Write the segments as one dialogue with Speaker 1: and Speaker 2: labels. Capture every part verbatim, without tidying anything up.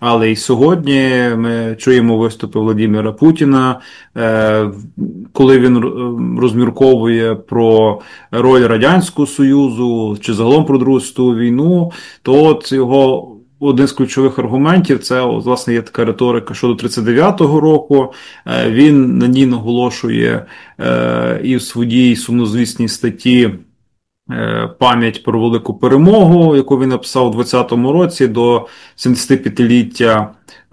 Speaker 1: але і сьогодні ми чуємо виступи Владимира Путіна, коли він розмірковує про роль Радянського Союзу чи загалом про Другу світову війну, то от його один з ключових аргументів – це, от, власне, є така риторика щодо тридцять дев'ятого року. Він на ній наголошує і в своїй сумнозвісній статті «Пам'ять про велику перемогу», яку він написав у двадцятому році до сімдесятип'ятиліття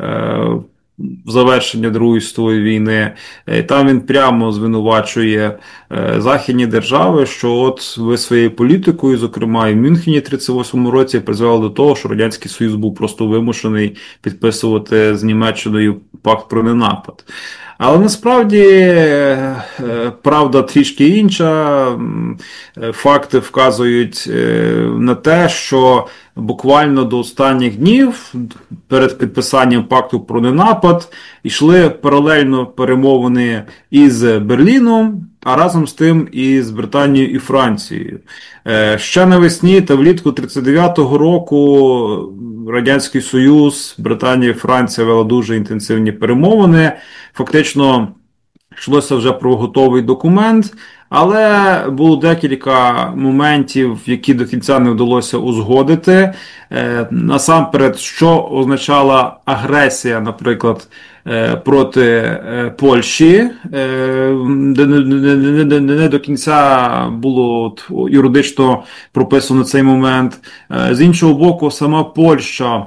Speaker 1: завершення Другої світової війни. Там він прямо звинувачує західні держави, що от ви своєю політикою, зокрема і в Мюнхені в тридцять восьмому році, призвели до того, що Радянський Союз був просто вимушений підписувати з Німеччиною пакт про ненапад. Але насправді правда трішки інша. Факти вказують на те, що буквально до останніх днів перед підписанням пакту про ненапад йшли паралельно перемовини із Берліном, а разом з тим і з Британією і Францією. Ще навесні та влітку тридцять дев'ятого року Радянський Союз, Британія і Франція вели дуже інтенсивні перемовини. Фактично йшлося вже про готовий документ, але було декілька моментів, які до кінця не вдалося узгодити. Насамперед, що означала агресія, наприклад, проти Польщі, де не до кінця було юридично прописано цей момент. З іншого боку, сама Польща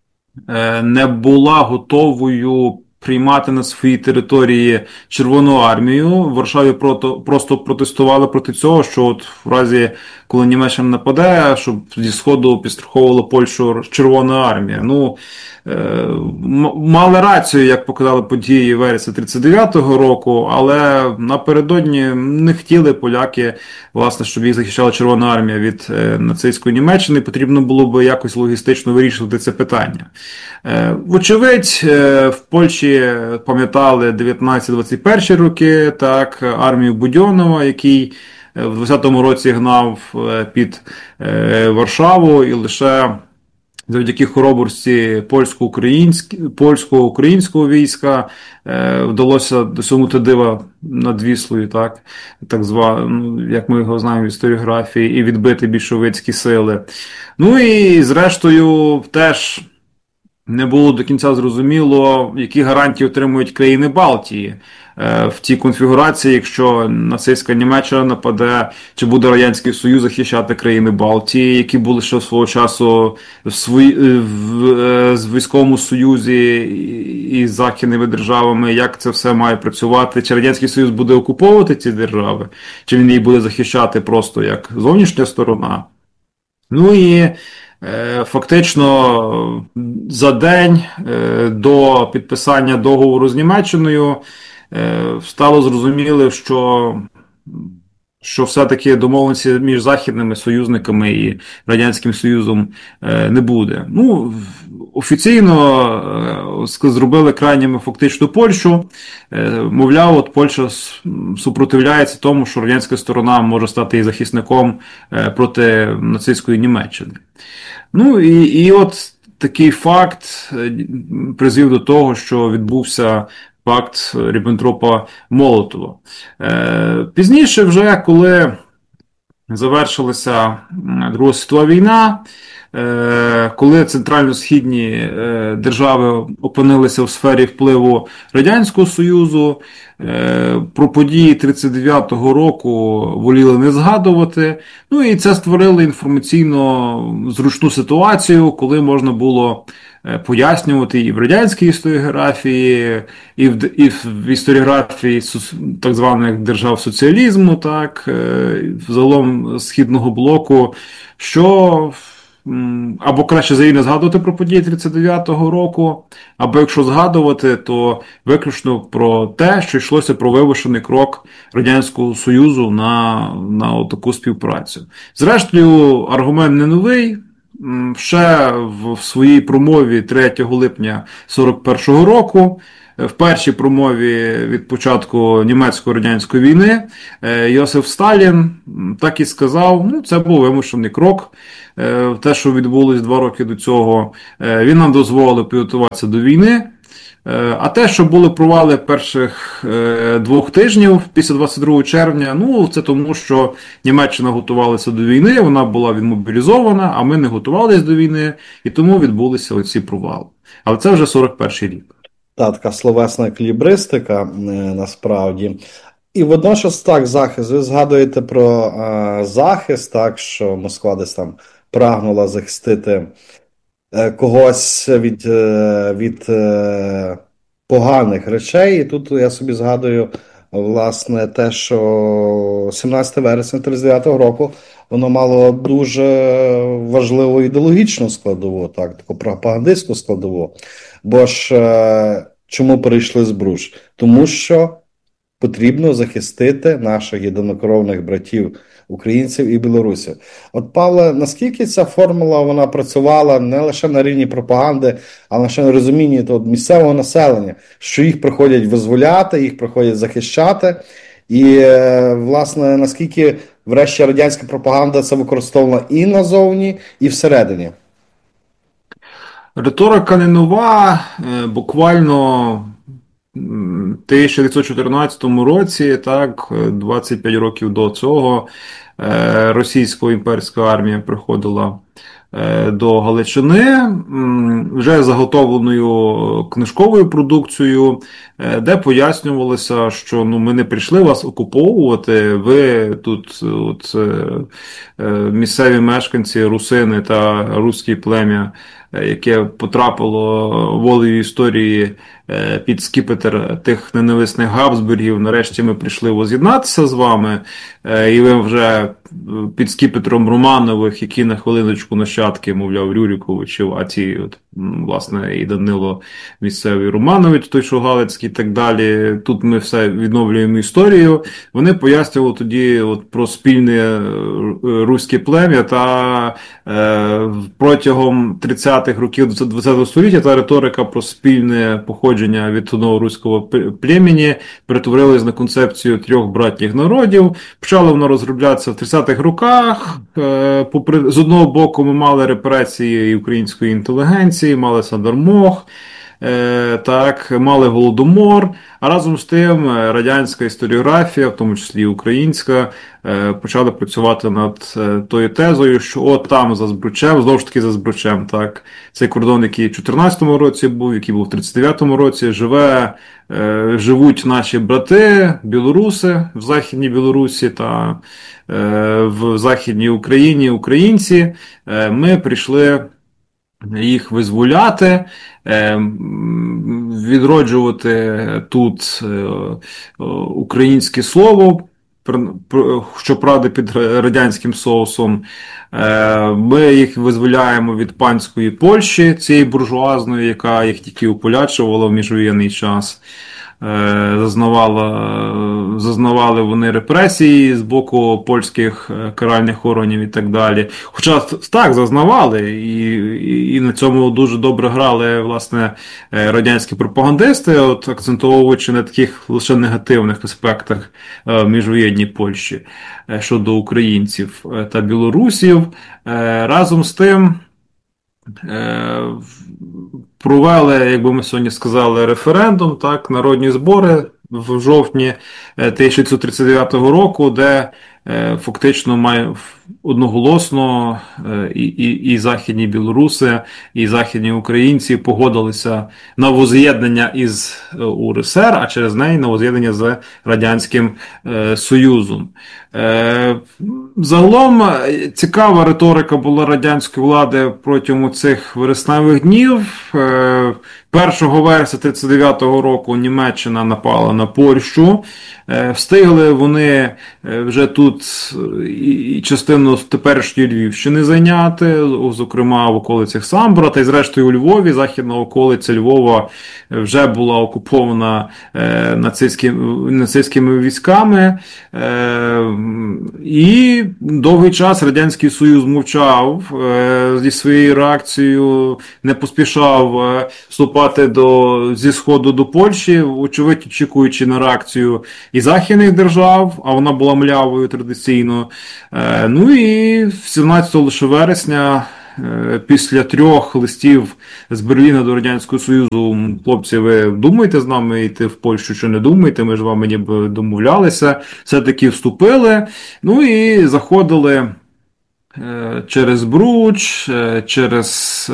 Speaker 1: не була готовою приймати на своїй території Червону армію. В Варшаві просто протестували проти цього, що от в разі, коли Німеччина нападе, щоб зі Сходу підстраховувала Польщу Червона армія. Ну, е, мали рацію, як показали події вересня тридцять дев'ятого року, але напередодні не хотіли поляки, власне, щоб їх захищала Червона армія від е, нацистської Німеччини, потрібно було би якось логістично вирішувати це питання. Е, вочевидь, е, в Польщі пам'ятали дев'ятнадцять-двадцять перші роки, так, армію Будьонова, який в двадцятому році гнав під Варшаву, і лише завдяки хоробрості польсько-українського українського війська вдалося досягнути дива над Віслою, так, так звано, як ми його знаємо в історіографії, і відбити більшовицькі сили. Ну і зрештою теж не було до кінця зрозуміло, які гарантії отримують країни Балтії в тій конфігурації, якщо нацистська Німеччина нападе, чи буде Радянський Союз захищати країни Балтії, які були ще свого часу в, свої, в, в військовому союзі і з західними державами, як це все має працювати, чи Радянський Союз буде окуповувати ці держави, чи він її буде захищати просто як зовнішня сторона. Ну і фактично за день до підписання договору з Німеччиною стало зрозуміло, що, що все-таки домовленості між західними союзниками і Радянським Союзом не буде. Ну, офіційно зробили крайніми фактично Польщу. Мовляв, от Польща супротивляється тому, що радянська сторона може стати і захисником проти нацистської Німеччини. Ну і, і от такий факт призвів до того, що відбувся пакт Ріббентропа-Молотова. Пізніше вже, коли завершилася Друга світова війна, коли центрально-східні держави опинилися в сфері впливу Радянського Союзу, про події тридцять дев'ятого року воліли не згадувати. Ну і це створило інформаційно зручну ситуацію, коли можна було пояснювати і в радянській історіографії, і в, і в історіографії так званих держав соціалізму, так, загалом Східного блоку, що або краще взагалі не згадувати про події тридцять дев'ятого року, або якщо згадувати, то виключно про те, що йшлося про вимушений крок Радянського Союзу на, на таку співпрацю. Зрештою, аргумент не новий. Ще в своїй промові третього липня сорок першого року, в першій промові від початку німецько-радянської війни, Йосиф Сталін так і сказав, ну, це був вимушений крок, те, що відбулось два роки до цього, він нам дозволив підготуватися до війни. А те, що були провали перших двох тижнів після двадцять другого червня, ну це тому, що Німеччина готувалася до війни, вона була відмобілізована, а ми не готувалися до війни, і тому відбулися оці провали. Але це вже сорок перший рік.
Speaker 2: Та, така словесна еквілібристика, насправді. І водночас, так, захист. Ви згадуєте про е, захист, так, що Москва десь там прагнула захистити е, когось від, е, від е, поганих речей. І тут я собі згадую, власне, те, що сімнадцяте вересня тридцять дев'ятого року воно мало дуже важливу ідеологічну складову, так, таку пропагандистську складову. Бо ж е, чому перейшли Збруч? Тому що потрібно захистити наших єдинокровних братів, українців і білорусів. От, Павле, наскільки ця формула вона працювала не лише на рівні пропаганди, а лише на розумінні того місцевого населення, що їх приходять визволяти, їх приходять захищати, і, власне, наскільки врешті радянська пропаганда це використовувала і назовні, і всередині?
Speaker 1: Риторика не нова, буквально в тисяча дев'ятсот чотирнадцятому році, так, двадцять п'ять років до цього, російська імперська армія приходила до Галичини вже заготовленою книжковою продукцією, де пояснювалося, що ну, ми не прийшли вас окуповувати, ви тут от, місцеві мешканці, русини та руське плем'я, яке потрапило волею історії під скіпетр тих ненависних Габсбургів, нарешті ми прийшли воз'єднатися з вами, і ви вже під скіпетром Романових, які на хвилиночку нащадки, мовляв, Рюриковичів, а ті, от, власне, і Данило місцевий Романович, той, що Галицький і так далі, тут ми все відновлюємо історію. Вони пояснювали тоді от, про спільне руське плем'я, та е, протягом тридцятих років двадцятого століття та риторика про спільне походження від одного руського племені перетворилась на концепцію трьох братніх народів. Почала вона розроблятися в тридцятих роках. Е, попри, з одного боку ми мали репресії української інтелігенції, мали Сандармох, е, так, мали Голодомор, а разом з тим радянська історіографія, в тому числі і українська, е, почали працювати над е, тою тезою, що от там за Збручем, знову ж таки за Збручем, так, цей кордон, який в чотирнадцятому році був, який був в тридцять дев'ятому році, живе, е, живуть наші брати, білоруси в Західній Білорусі та е, в Західній Україні, українці. Е, ми прийшли їх визволяти, відроджувати тут українське слово, щоправда під радянським соусом. Ми їх визволяємо від панської Польщі, цієї буржуазної, яка їх тільки уполячувала в міжвоєнний час. Зазнавала, зазнавали вони репресії з боку польських каральних органів і так далі. Хоча так, зазнавали, і, і, і на цьому дуже добре грали, власне, радянські пропагандисти, от, акцентовуючи на таких лише негативних аспектах міжвоєнній Польщі щодо українців та білорусів. Разом з тим провели, як би ми сьогодні сказали, референдум, так, народні збори в жовтні тисяча дев'ятсот тридцять дев'ятого року, де е, фактично має одноголосно е, і, і, і західні білоруси, і західні українці погодилися на воз'єднання із УРСР, а через неї на воз'єднання з Радянським е, Союзом. Е, загалом цікава риторика була радянської влади протягом цих вересневих днів. Е, першого вересня тридцять дев'ятого року Німеччина напала на Польщу. Е, встигли вони вже тут і частину теперішньої Львівщини зайняти, зокрема в околицях Самбора, та й зрештою у Львові, західна околиця Львова вже була окупована е, нацистськими, нацистськими військами. Е, і довгий час Радянський Союз мовчав е, зі своєю реакцією, не поспішав е, вступати до, зі Сходу до Польщі, очевидь очікуючи на реакцію і західних держав, а вона була млявою традиційно. Ну і сімнадцятого лише вересня, після трьох листів з Берліна до Радянського Союзу, хлопці, ви думаєте з нами йти в Польщу чи не думаєте, ми ж вами ніби домовлялися, все-таки вступили, ну і заходили через Бруч, через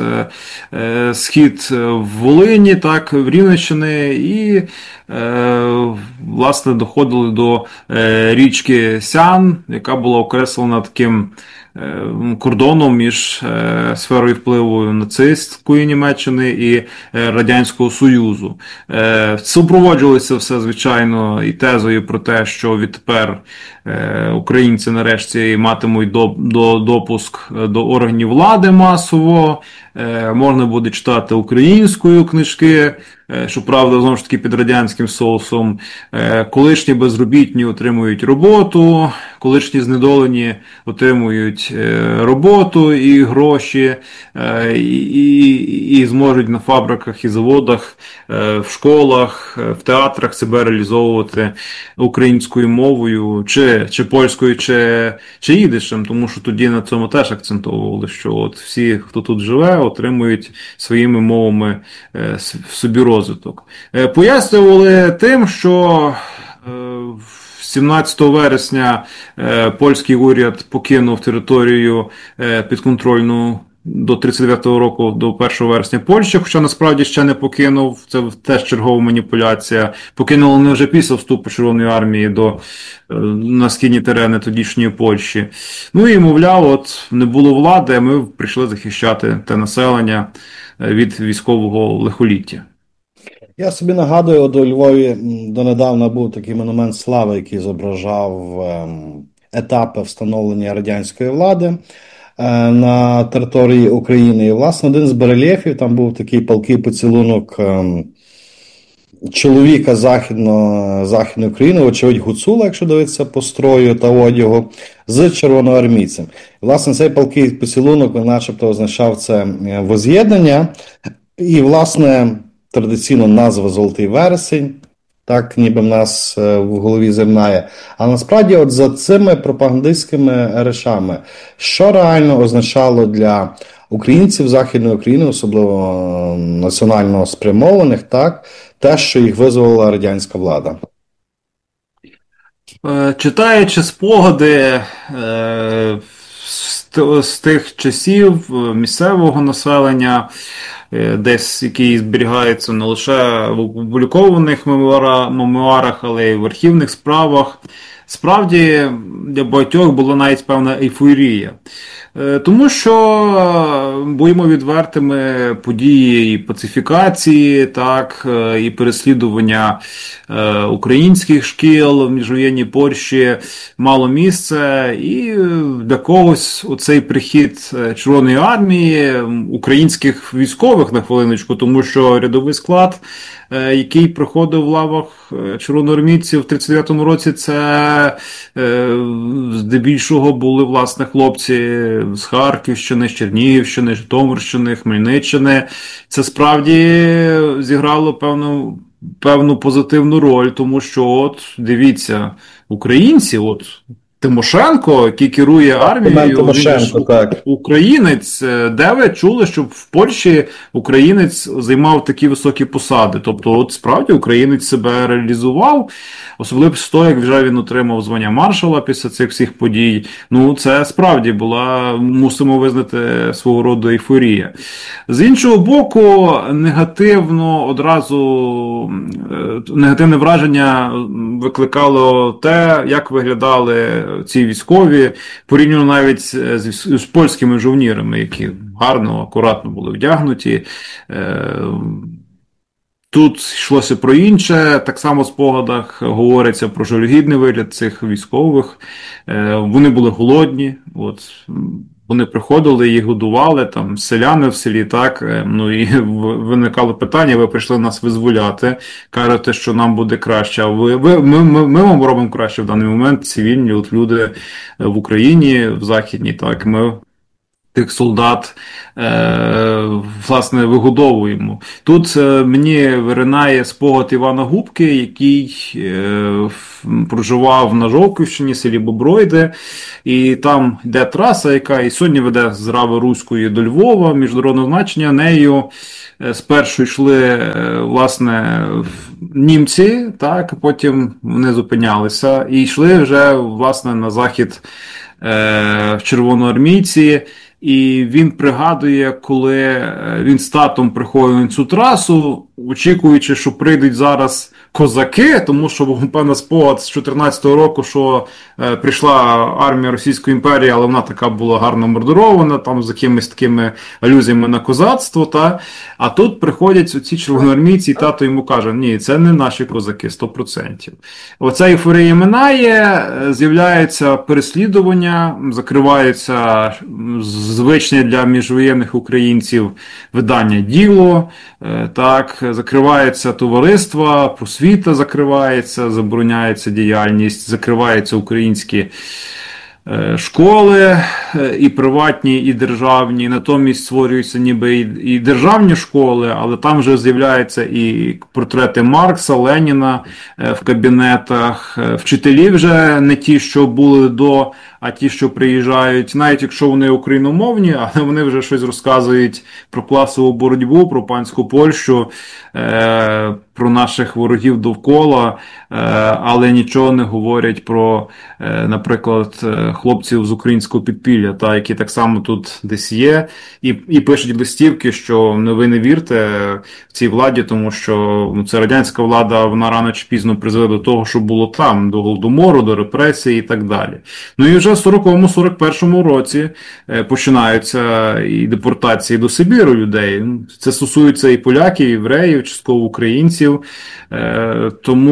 Speaker 1: схід в Волині, так, в Рівненщини, і, власне, доходили до річки Сян, яка була окреслена таким кордоном між сферою впливу нацистської Німеччини і Радянського Союзу. Супроводжувалося все, звичайно, і тезою про те, що відтепер українці нарешті матимуть до, до, допуск до органів влади масово, можна буде читати українською книжки, щоправда, знову ж таки, під радянським соусом. Колишні безробітні отримують роботу, колишні знедолені отримують роботу і гроші, і, і, і зможуть на фабриках і заводах, в школах, в театрах себе реалізовувати українською мовою, чи, чи польською, чи, чи їдишем, тому що тоді на цьому теж акцентовували, що от всі, хто тут живе, отримують своїми мовами собі розвиток. Пояснювали тим, що сімнадцятого вересня польський уряд покинув територію підконтрольну до тридцять дев'ятого року, до першого вересня Польщі, хоча насправді ще не покинув, це теж чергова маніпуляція. Покинули не вже після вступу Червоної армії до, на східні терени тодішньої Польщі. Ну і, мовляв, от не було влади, а ми прийшли захищати те населення від військового лихоліття.
Speaker 2: Я собі нагадую, от у Львові донедавна був такий монумент слави, який зображав етапи встановлення радянської влади на території України. І, власне, один з барельєфів, там був такий палкий поцілунок чоловіка західно, західної України, очевидь Гуцула, якщо дивитися по строю та одягу, з червоноармійцем. І, власне, цей палкий поцілунок начебто означав це воз'єднання. І, власне, традиційно назва «Золотий вересень», так ніби в нас в голові зернає. А насправді от за цими пропагандистськими речами, що реально означало для українців Західної України, особливо національно спрямованих, так, те, що їх визволила радянська влада?
Speaker 1: Читаючи спогади з тих часів місцевого населення, десь які зберігаються не лише в опублікованих мемуарах, але й в архівних справах, справді для багатьох була навіть певна ейфорія. Тому що, будемо відвертими, події і пацифікації, так, і переслідування українських шкіл в міжвоєнній Польщі мало місце, і для когось оцей прихід Червоної армії, українських військових, на хвилиночку, тому що рядовий склад, який проходив в лавах червоноармійців в тридцять дев'ятому році, це здебільшого були, власне, хлопці з Харківщини, з Чернігівщини, Житомирщини, Хмельниччини. Це справді зіграло певну, певну позитивну роль, тому що, от, дивіться, українці, от, Тимошенко, який керує армією,
Speaker 2: Тимошенко, так.
Speaker 1: Українець, де ви чули, щоб в Польщі українець займав такі високі посади? Тобто, от справді українець себе реалізував, особливо після того, як вже він отримав звання маршала після цих всіх подій. Ну, це справді була, мусимо визнати, свого роду ейфорія. З іншого боку, негативно одразу, негативне враження викликало те, як виглядали ці військові, порівняно навіть з, з, з польськими жовнірами, які гарно, акуратно були вдягнуті. Тут йшлося про інше, так само в спогадах говориться про жалюгідний вигляд цих військових. Вони були голодні, от, вони приходили, їх годували, там, селяни в селі, так, ну і виникало питання, ви прийшли нас визволяти, кажете, що нам буде краще, а ви, ви, ми, ми, ми вам робимо краще в даний момент, цивільні от люди в Україні, в Західній, так, ми тих солдат, е, власне, вигодовуємо. Тут е, мені виринає спогад Івана Губки, який е, проживав на Жовківщині, селі Бобройде, і там йде траса, яка і сьогодні веде з Рави-Руської до Львова, міжнародного значення. Нею е, спершу йшли, е, власне, німці, так, потім вони зупинялися і йшли вже, власне, на захід е, червоноармійці. І він пригадує, коли він з татом приходив на цю трасу, очікуючи, що прийдуть зараз козаки, тому що, певно, спогад з чотирнадцятого року, що е, прийшла армія Російської імперії, але вона така була гарно мордорована, там з якимись такими алюзіями на козацтво. Та? А тут приходять оці червоноармійці, і тато йому каже, ні, це не наші козаки, сто відсотків. Оця ейфорія минає, з'являється переслідування, закриваються звичні для міжвоєнних українців видання «Діло», е, так, закривається товариства, просвіта закривається, забороняється діяльність, закриваються українські е, школи, е, і приватні, і державні, натомість створюються ніби і, і державні школи, але там вже з'являються і портрети Маркса, Леніна е, в кабінетах, е, вчителі вже не ті, що були до, а ті, що приїжджають, навіть якщо вони україномовні, але вони вже щось розказують про класову боротьбу, про панську Польщу, е, про наших ворогів довкола, е, але нічого не говорять про, е, наприклад, хлопців з українського підпілля, та, які так само тут десь є, і, і пишуть листівки, що ну, ви не вірте в цій владі, тому що ну, це радянська влада, вона рано чи пізно призведе до того, що було там, до голодомору, до репресій і так далі. Ну і вже в сороковому сорок першому році е, починаються і депортації до Сибіру людей. Це стосується і поляків, і євреїв, частково українців. Е,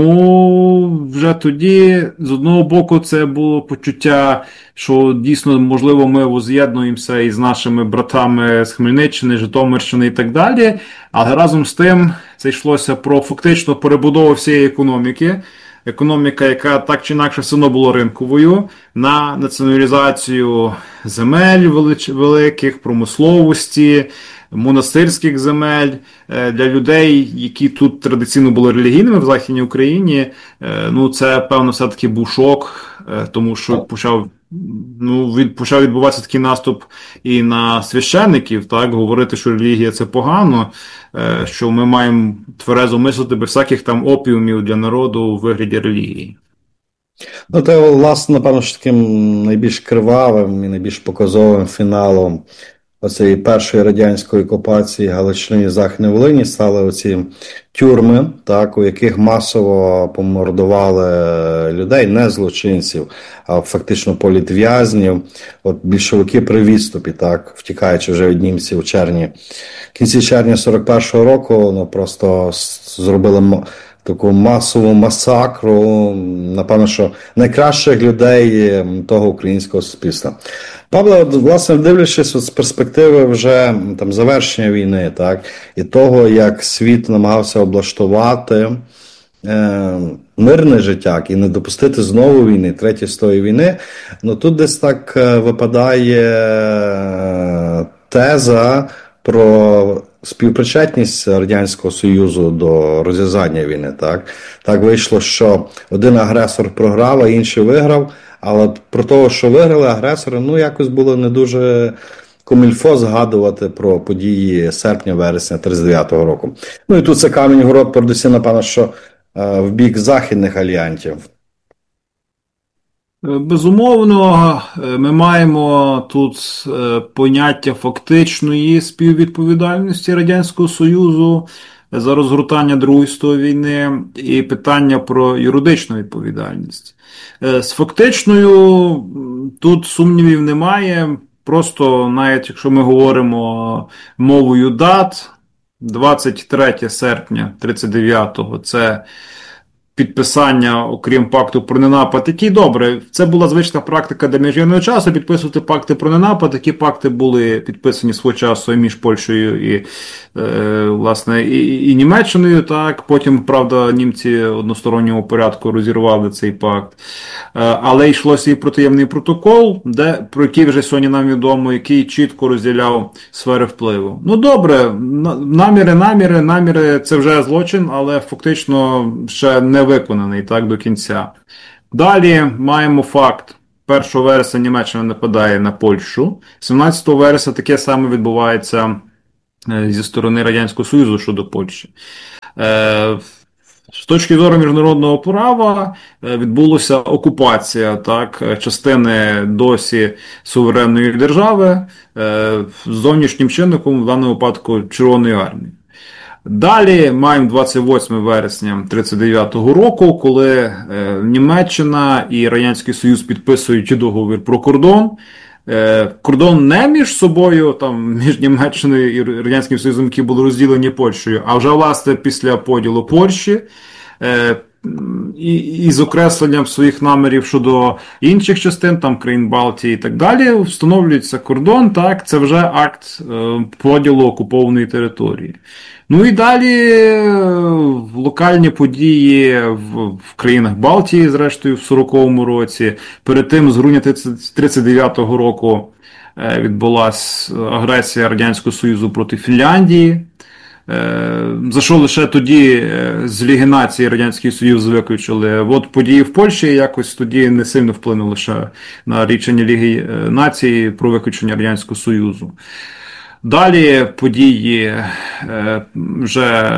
Speaker 1: тому вже тоді, з одного боку, це було почуття, що дійсно, можливо, ми воз'єднуємося із нашими братами з Хмельниччини, Житомирщини і так далі, але разом з тим це йшлося про фактично перебудову всієї економіки, економіка, яка так чи інакше все одно була ринковою, на націоналізацію земель великих, промисловості, монастирських земель для людей, які тут традиційно були релігійними в Західній Україні. Ну, це, певно, все-таки був шок, тому що почав Ну, від, почав відбуватися такий наступ і на священників, так, говорити, що релігія – це погано, е, що ми маємо тверезо мислити без всяких там опіумів для народу у вигляді релігії.
Speaker 2: Ну, це, власне, напевно, що таким найбільш кривавим і найбільш показовим фіналом оцієї першої радянської окупації Галичини і Західної Волині стали оці тюрми, так, у яких масово помордували людей, не злочинців, а фактично політв'язнів. От більшовики при відступі, так, втікаючи вже від німців у червні. В кінці червня сорок першого року ну, просто зробили таку масову масакру, напевно, що найкращих людей того українського суспільства. Павло, власне, дивлячись з перспективи вже там завершення війни, так, і того, як світ намагався облаштувати е, мирне життя і не допустити знову війни, третьої світової війни, ну тут десь так випадає теза про співпричетність Радянського Союзу до розв'язання війни. Так, так вийшло, що один агресор програв, а інший виграв, але про те, що виграли агресори, ну якось було не дуже комільфо згадувати про події серпня-вересня тридцять дев'ятого року. Ну і тут це камінь в город, передусім, напевно, що в бік західних альянтів.
Speaker 1: Безумовно, ми маємо тут поняття фактичної співвідповідальності Радянського Союзу за розгортання Другої світової війни і питання про юридичну відповідальність. З фактичною тут сумнівів немає, просто навіть якщо ми говоримо мовою дат, двадцять третє серпня тридцять дев'ятого – це підписання, окрім пакту про ненапад, які добре. Це була звична практика до міжвоєнного часу підписувати пакти про ненапад. Такі пакти були підписані свого часу і між Польщею і, е, власне, і, і Німеччиною. Так, потім, правда, німці в односторонньому порядку розірвали цей пакт. Е, але йшлося і про таємний протокол, де, про який вже сьогодні нам відомо, який чітко розділяв сфери впливу. Ну добре, наміри, наміри, наміри – це вже злочин, але фактично ще не виконаний так до кінця. Далі маємо факт. першого вересня Німеччина нападає на Польщу. сімнадцятого вересня таке саме відбувається зі сторони Радянського Союзу щодо Польщі. З точки зору міжнародного права відбулася окупація так, частини досі суверенної держави зовнішнім чинником, в даному випадку Червоної армії. Далі маємо двадцять восьмого вересня тридцять дев'ятого року, коли е, Німеччина і Радянський Союз підписують договір про кордон. Е, кордон не між собою, там, між Німеччиною і Радянським Союзом, які були розділені Польщею, а вже, власне, після поділу Польщі, е, і, і з окресленням своїх намірів щодо інших частин, там, країн Балтії і так далі, встановлюється кордон, так, це вже акт е, поділу окупованої території. Ну і далі локальні події в, в країнах Балтії, зрештою, в сороковому році. Перед тим, з грудня тридцять дев'ятого року відбулася агресія Радянського Союзу проти Фінляндії, за що лише тоді з Ліги націй Радянський Союз виключили. От події в Польщі якось тоді не сильно вплинули ще на рішення Ліги націй про виключення Радянського Союзу. Далі події вже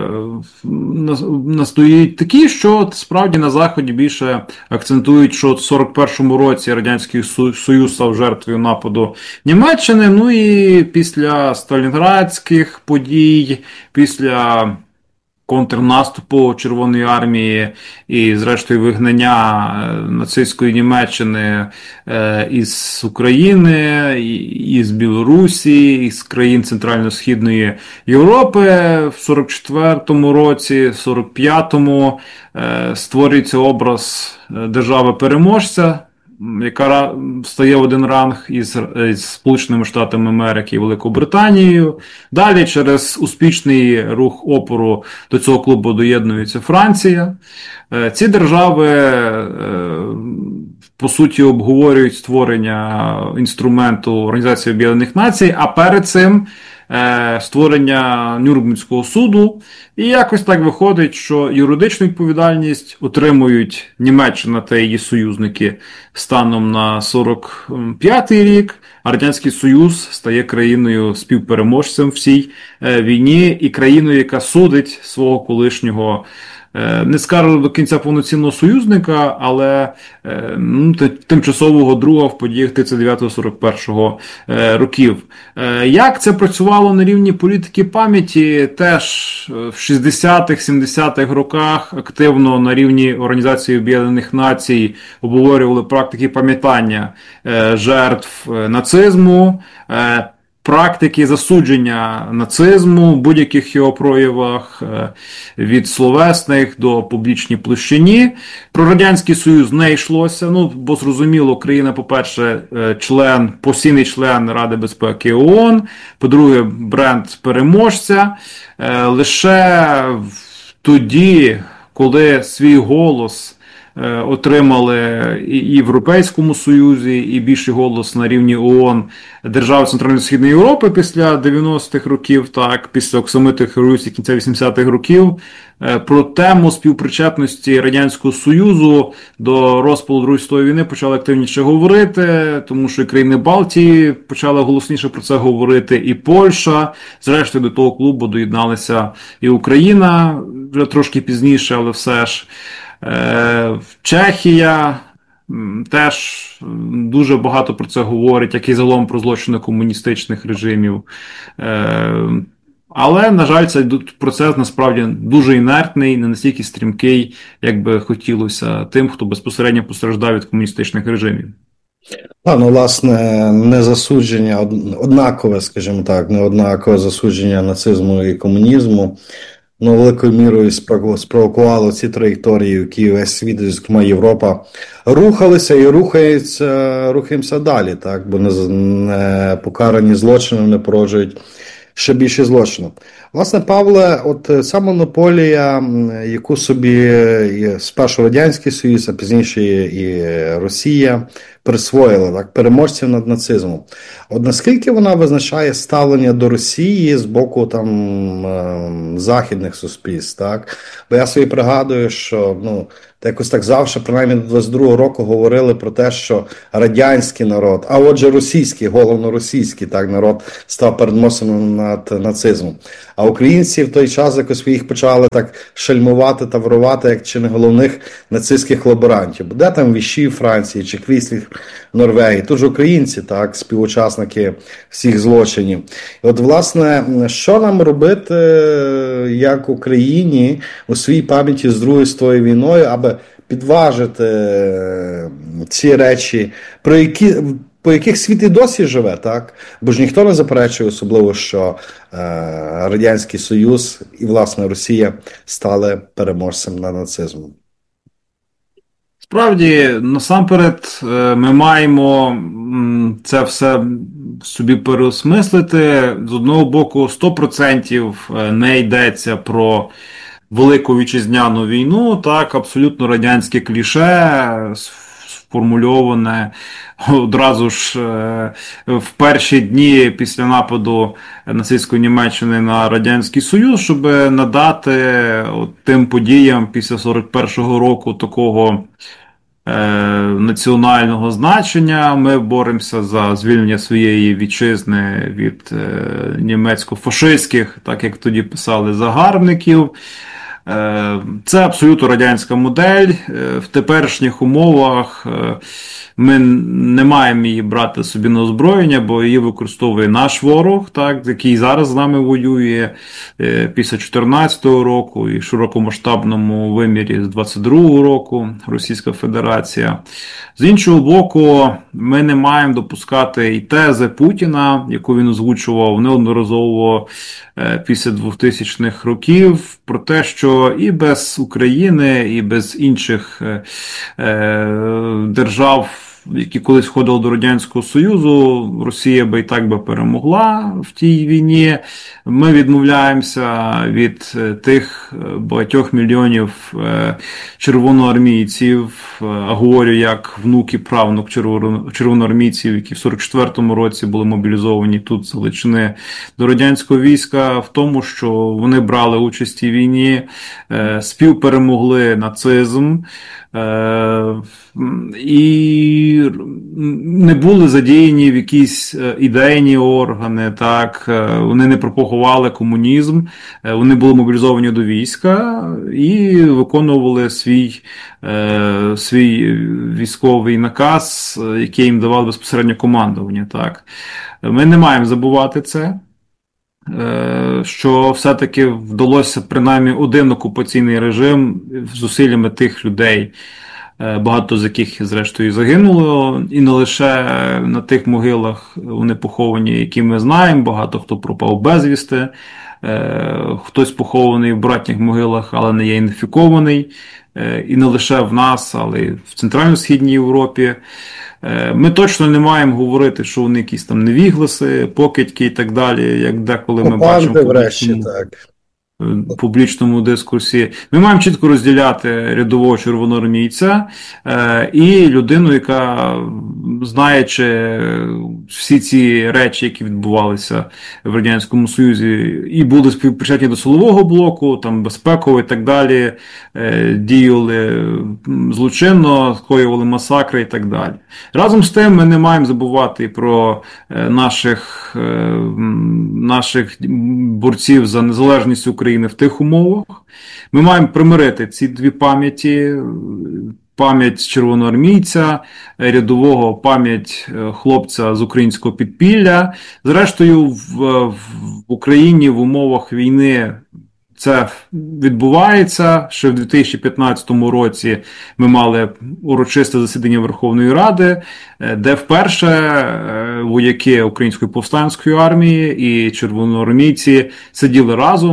Speaker 1: настають такі, що справді на Заході більше акцентують, що в сорок першому році Радянський Союз став жертвою нападу Німеччини, ну і після сталінградських подій, після контрнаступу Червоної армії і, зрештою, вигнання нацистської Німеччини із України, із Білорусі, із країн Центрально-Східної Європи в сорок четвертому році, сорок п'ятому створюється образ держави-переможця, яка стає в один ранг із, із Сполученими Штатами Америки і Великобританією. Далі через успішний рух опору до цього клубу доєднується Франція. Ці держави, по суті, обговорюють створення інструменту Організації Об'єднаних Націй, а перед цим створення Нюрнберзького суду. І якось так виходить, що юридичну відповідальність отримують Німеччина та її союзники станом на сорок п'ятий рік, а Радянський Союз стає країною-співпереможцем в цій війні і країною, яка судить свого колишнього, не скажу до кінця повноцінного союзника, але ну, тимчасового друга в подіях тридцять дев'ятого сорок першого років. Як це працювало на рівні політики пам'яті, теж в шістдесятих-сімдесятих роках активно на рівні Організації Об'єднаних Націй обговорювали практики пам'ятання жертв нацизму, практики засудження нацизму в будь-яких його проявах, від словесних до публічній площині. Про Радянський Союз не йшлося, ну, бо зрозуміло, країна, по-перше, член, постійний член Ради безпеки ООН, по-друге, бренд переможця. Лише тоді, коли свій голос отримали і в Європейському Союзі, і більший голос на рівні ООН держави Центрально-Східної Європи після дев'яностих років, так, після оксамитових революцій кінця вісімдесятих років, про тему співпричетності Радянського Союзу до розпалу Другої світової війни почали активніше говорити, тому що і країни Балтії почали голосніше про це говорити, і Польща, зрештою до того клубу доєдналася і Україна, вже трошки пізніше, але все ж. Чехія теж дуже багато про це говорить, як і загалом про злочини комуністичних режимів. Але, на жаль, цей процес насправді дуже інертний, не настільки стрімкий, як би хотілося тим, хто безпосередньо постраждав від комуністичних режимів.
Speaker 2: А, ну, власне, не засудження, однакове, скажімо так, не однакове засудження нацизму і комунізму ну, великою мірою спровокувало ці траєкторії, які весь світ, зокрема Європа, рухалися і рухаються, рухаємося далі, так? Бо не, не покарані злочини не породжують ще більше злочину. Власне, Павле, от ця монополія, яку собі спершу Радянський Союз, а пізніше і Росія присвоїла, так, переможців над нацизмом. От наскільки вона визначає ставлення до Росії з боку там західних суспільств, так? Бо я собі пригадую, що, ну, якось так завжди, принаймні до двадцять другого року, говорили про те, що радянський народ, а отже російський, головно російський, так, народ став переможцем над нацизмом. А українці в той час якось їх почали так шельмувати та ворувати, як чи не головних нацистських лаборантів. Де там Віші в Франції, чи Квіслі в Норвегії. Тут ж українці, так, співучасники всіх злочинів. І от, власне, що нам робити, як Україні, у своїй пам'яті з Другою світовою війною, аби підважити ці речі, про які, по яких світ і досі живе, так? Бо ж ніхто не заперечує, особливо, що е, Радянський Союз і, власне, Росія стали переможцем над нацизмом.
Speaker 1: Справді, насамперед, ми маємо це все собі переосмислити. З одного боку, сто відсотків не йдеться про Велику Вітчизняну війну, так, абсолютно радянське кліше, сформульоване одразу ж в перші дні після нападу нацистської Німеччини на Радянський Союз, щоб надати от тим подіям після сорок першого року такого національного значення. Ми боремося за звільнення своєї вітчизни від німецько-фашистських, так як тоді писали, загарбників. Це абсолютно радянська модель. В теперішніх умовах ми не маємо її брати собі на озброєння, бо її використовує наш ворог, так, який зараз з нами воює після чотирнадцятого року і в широкомасштабному вимірі з двадцять другого року Російська Федерація. З іншого боку, ми не маємо допускати і тези Путіна, яку він озвучував неодноразово після двохтисячних років, про те, що і без України, і без інших держав, які колись входили до Радянського Союзу, Росія би і так би перемогла в тій війні. Ми відмовляємося від тих багатьох мільйонів червоноармійців, а говорю як внук і правнук червоноармійців, які в сорок четвертому році були мобілізовані тут з Галичини до радянського війська, в тому, що вони брали участь у війні, співперемогли нацизм, і не були задіяні в якісь ідейні органи, так, вони не пропагували комунізм, вони були мобілізовані до війська і виконували свій, свій військовий наказ, який їм давало безпосередньо командування, так. Ми не маємо забувати це, що все-таки вдалося принаймні один окупаційний режим зусиллями тих людей, багато з яких, зрештою, загинуло, і не лише на тих могилах вони поховані, які ми знаємо, багато хто пропав безвісти, хтось похований в братніх могилах, але не є ідентифікований, і не лише в нас, але й в Центрально-Східній Європі. Ми точно не маємо говорити, що вони якісь там невігласи, покидьки і так далі, як деколи ми бачимо в публічному, публічному дискурсі. Ми маємо чітко розділяти рядового червоноармійця е, і людину, яка, знаючи всі ці речі, які відбувалися в Радянському Союзі, і були співпричетні до силового блоку, там безпекового і так далі, е, діяли злочинно, скоювали масакри і так далі. Разом з тим ми не маємо забувати про наших, е, наших борців за незалежність України в тих умовах. Ми маємо примирити ці дві пам'яті, пам'ять червоноармійця, рядового, пам'ять хлопця з українського підпілля. Зрештою, в, в Україні в умовах війни це відбувається. Ще в дві тисячі п'ятнадцятому році ми мали урочисте засідання Верховної Ради, де вперше вояки Української повстанської армії і червоноармійці сиділи разом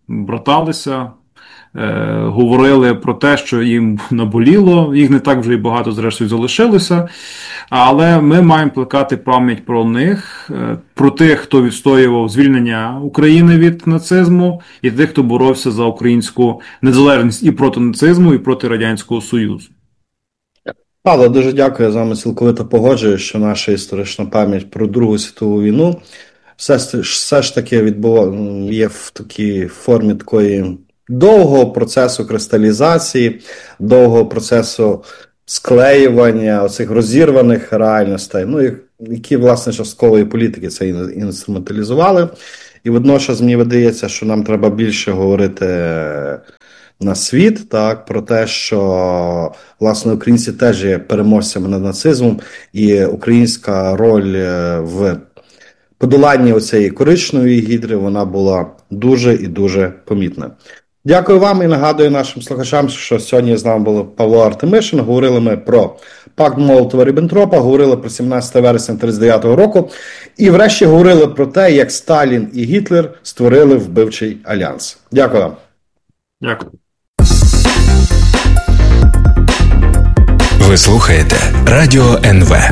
Speaker 1: браталися, е, говорили про те, що їм наболіло, їх не так вже і багато зрештою залишилося, але ми маємо плекати пам'ять про них, е, про тих, хто відстоював звільнення України від нацизму, і тих, хто боровся за українську незалежність і проти нацизму, і проти Радянського Союзу.
Speaker 2: Павло, дуже дякую, я з вами цілковито погоджуюсь, що наша історична пам'ять про Другу світову війну все, все ж таки відбув... є в такій формі такої довгого процесу кристалізації, довгого процесу склеювання оцих розірваних реальностей, ну, які, власне, часткової політики це інструменталізували. І водночас мені видається, що нам треба більше говорити на світ, так, про те, що, власне, українці теж є переможцями над нацизмом, і українська роль в подоланні оцієї коричневої гідри, вона була дуже і дуже помітна. Дякую вам і нагадую нашим слухачам, що сьогодні з нами був Павло Артемишин. Говорили ми про пакт Молотова-Ріббентропа, говорили про сімнадцяте вересня тридцять дев'ятого року і врешті говорили про те, як Сталін і Гітлер створили вбивчий альянс. Дякую вам.
Speaker 1: Дякую.
Speaker 3: Ви слухаєте Радіо ен ве.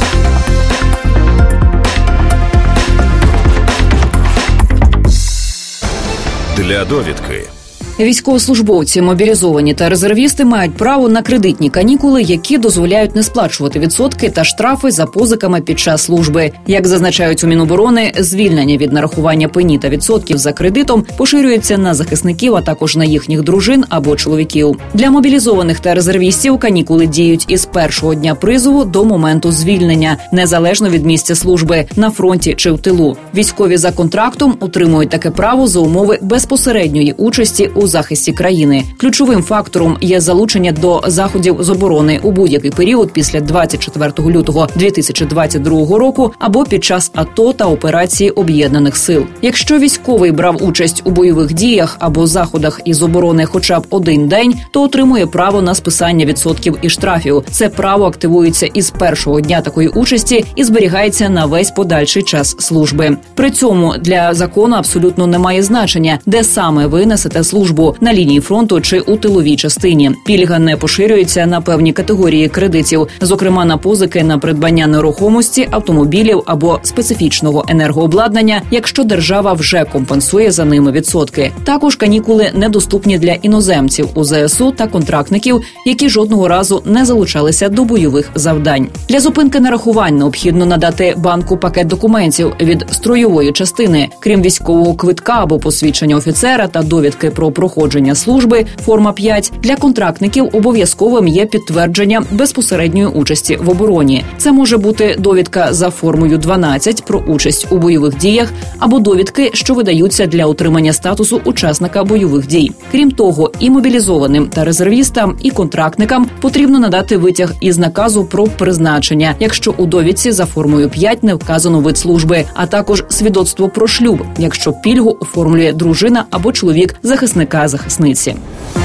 Speaker 3: Для довідки.
Speaker 4: Військовослужбовці, мобілізовані та резервісти мають право на кредитні канікули, які дозволяють не сплачувати відсотки та штрафи за позиками під час служби. Як зазначають у Міноборони, звільнення від нарахування пені та відсотків за кредитом поширюється на захисників, а також на їхніх дружин або чоловіків. Для мобілізованих та резервістів канікули діють із першого дня призову до моменту звільнення, незалежно від місця служби, на фронті чи в тилу. Військові за контрактом отримують таке право за умови безпосередньої участі у захисті країни. Ключовим фактором є залучення до заходів з оборони у будь-який період після двадцять четвертого лютого дві тисячі двадцять другого року або під час АТО та операції Об'єднаних сил. Якщо військовий брав участь у бойових діях або заходах із оборони хоча б один день, то отримує право на списання відсотків і штрафів. Це право активується із першого дня такої участі і зберігається на весь подальший час служби. При цьому для закону абсолютно немає значення, де саме ви несете службу – на лінії фронту чи у тиловій частині. Пільга не поширюється на певні категорії кредитів, зокрема на позики на придбання нерухомості, автомобілів або специфічного енергообладнання, якщо держава вже компенсує за ними відсотки. Також канікули недоступні для іноземців у зе ес у та контрактників, які жодного разу не залучалися до бойових завдань. Для зупинки нарахувань необхідно надати банку пакет документів від стройової частини, крім військового квитка або посвідчення офіцера та довідки про проходження служби, форма п'ять, для контрактників обов'язковим є підтвердження безпосередньої участі в обороні. Це може бути довідка за формою дванадцять про участь у бойових діях або довідки, що видаються для отримання статусу учасника бойових дій. Крім того, і мобілізованим та резервістам, і контрактникам потрібно надати витяг із наказу про призначення, якщо у довідці за формою п'ять не вказано вид служби, а також свідоцтво про шлюб, якщо пільгу оформлює дружина або чоловік захисника-захисниці.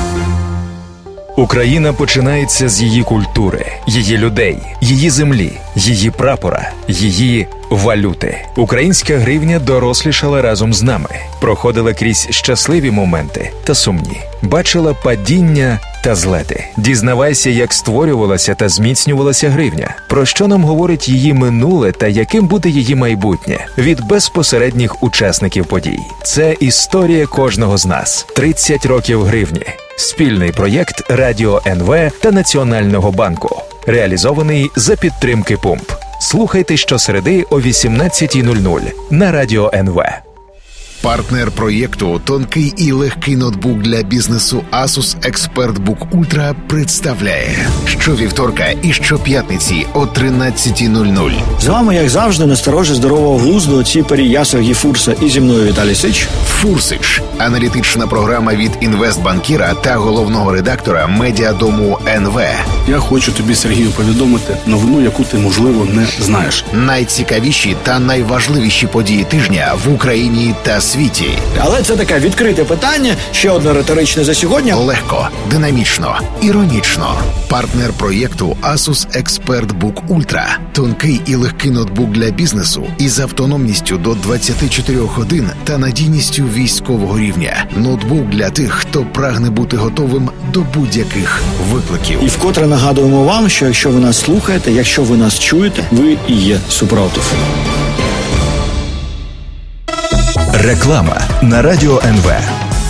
Speaker 3: Україна починається з її культури, її людей, її землі, її прапора, її валюти. Українська гривня дорослішала разом з нами, проходила крізь щасливі моменти та сумні, бачила падіння та злети. Дізнавайся, як створювалася та зміцнювалася гривня, про що нам говорить її минуле та яким буде її майбутнє від безпосередніх учасників подій. Це історія кожного з нас. тридцять років гривні. Спільний проєкт Радіо ен ве та Національного банку. Реалізований за підтримки Пумп. Слухайте щосереди о вісімнадцятій нуль нуль на Радіо ен ве.
Speaker 5: Партнер проєкту «Тонкий і легкий ноутбук для бізнесу Asus ExpertBook Ultra» представляє щовівторка і щоп'ятниці о тринадцятій нуль нуль.
Speaker 6: З вами, як завжди, насторожі здорового глузду отці Переяса Гіфурса і зі мною Віталій Сич.
Speaker 5: Фурсич – аналітична програма від інвестбанкіра та головного редактора медіадому ен ве.
Speaker 7: Я хочу тобі, Сергію, повідомити новину, яку ти, можливо, не знаєш.
Speaker 5: Найцікавіші та найважливіші події тижня в Україні та світі.
Speaker 6: Але це таке відкрите питання, ще одне риторичне за сьогодні.
Speaker 5: Легко, динамічно, іронічно. Партнер проєкту Asus ExpertBook Ultra. Тонкий і легкий ноутбук для бізнесу із автономністю до двадцять чотири годин та надійністю військового рівня. Ноутбук для тих, хто прагне бути готовим до будь-яких викликів.
Speaker 6: І вкотре нагадуємо вам, що якщо ви нас слухаєте, якщо ви нас чуєте, ви і є супротив.
Speaker 3: Реклама на Радіо ен ве.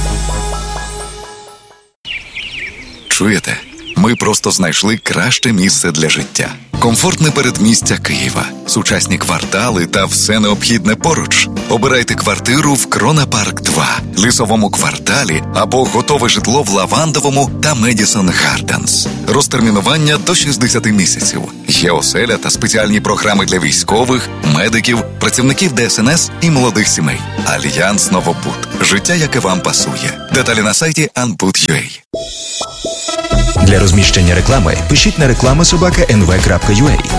Speaker 8: Чуєте? Ми просто знайшли краще місце для життя. Комфортне передмістя Києва, сучасні квартали та все необхідне поруч. Обирайте квартиру в Крона Парк два, Лісовому кварталі або готове житло в Лавандовому та Медісон Гарденс. Розтермінування до шістдесят місяців. Є оселя та спеціальні програми для військових, медиків, працівників де ес ен ес і молодих сімей. Альянс Новобуд. Життя, яке вам пасує. Деталі на сайті анбуд крапка ю а.
Speaker 3: Для розміщення реклами пишіть на реклама собака ен ве крапка ю а.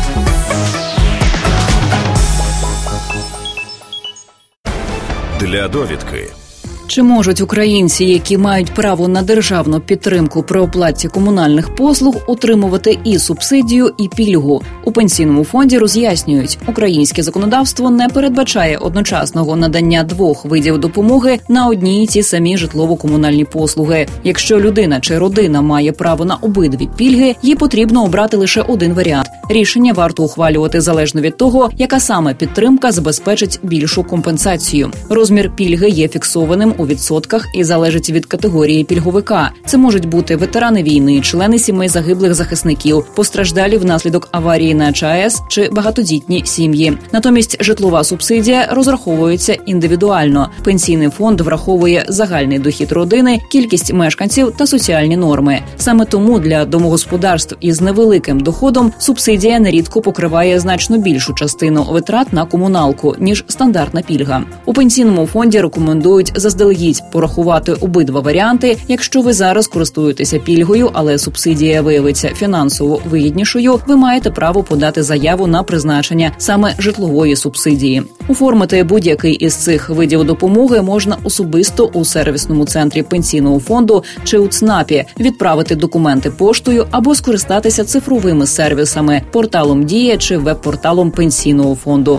Speaker 3: Для довідки.
Speaker 4: Чи можуть українці, які мають право на державну підтримку при оплаті комунальних послуг, отримувати і субсидію, і пільгу? У Пенсійному фонді роз'яснюють, українське законодавство не передбачає одночасного надання двох видів допомоги на одні й ті самі житлово-комунальні послуги. Якщо людина чи родина має право на обидві пільги, їй потрібно обрати лише один варіант. Рішення варто ухвалювати залежно від того, яка саме підтримка забезпечить більшу компенсацію. Розмір пільги є фіксованим у відсотках і залежить від категорії пільговика. Це можуть бути ветерани війни, члени сімей загиблих захисників, постраждалі внаслідок аварії на ЧАЕС чи багатодітні сім'ї. Натомість житлова субсидія розраховується індивідуально. Пенсійний фонд враховує загальний дохід родини, кількість мешканців та соціальні норми. Саме тому для домогосподарств із невеликим доходом субсидія нерідко покриває значно більшу частину витрат на комуналку, ніж стандартна пільга. У Пенсійному фонді рекомендують заздалегідь порахувати обидва варіанти. Якщо ви зараз користуєтеся пільгою, але субсидія виявиться фінансово вигіднішою, ви маєте право подати заяву на призначення саме житлової субсидії. Оформити будь-який із цих видів допомоги можна особисто у сервісному центрі Пенсійного фонду чи у ЦНАПі, відправити документи поштою або скористатися цифровими сервісами, порталом «Дія» чи веб-порталом Пенсійного фонду.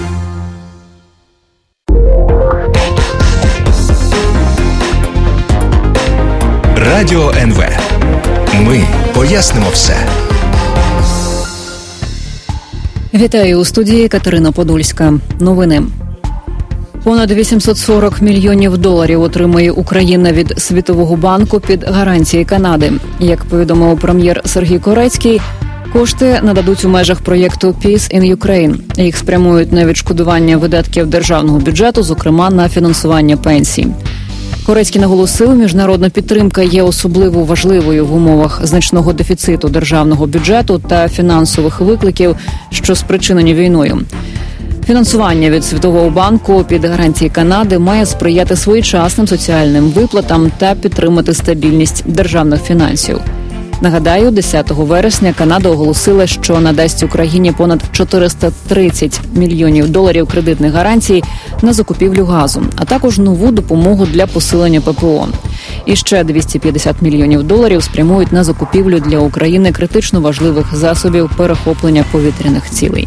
Speaker 3: Радіо ен ве. Ми пояснимо все.
Speaker 4: Вітаю у студії Катерина Подольська. Новини. Понад вісімсот сорок мільйонів доларів отримує Україна від Світового банку під гарантії Канади. Як повідомив прем'єр Сергій Корецький, кошти нададуть у межах проєкту Peace in Ukraine. Їх спрямують на відшкодування видатків державного бюджету, зокрема на фінансування пенсій. Корецький наголосив, міжнародна підтримка є особливо важливою в умовах значного дефіциту державного бюджету та фінансових викликів, що спричинені війною. Фінансування від Світового банку під гарантії Канади має сприяти своєчасним соціальним виплатам та підтримати стабільність державних фінансів. Нагадаю, десятого вересня Канада оголосила, що надасть Україні понад чотириста тридцять мільйонів доларів кредитних гарантій на закупівлю газу, а також нову допомогу для посилення пе пе о. І ще двісті п'ятдесят мільйонів доларів спрямують на закупівлю для України критично важливих засобів перехоплення повітряних цілей.